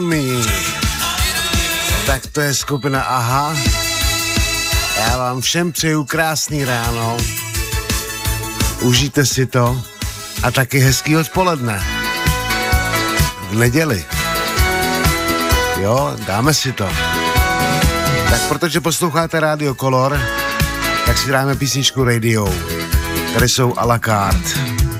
Tak to je skupina Aha. Já vám všem přeju krásný ráno. Užijte si to a taky hezký odpoledne. V neděli. Jo, dáme si to. Tak protože posloucháte Radio Color, tak si dáme písničku Radio. Tady jsou à la carte.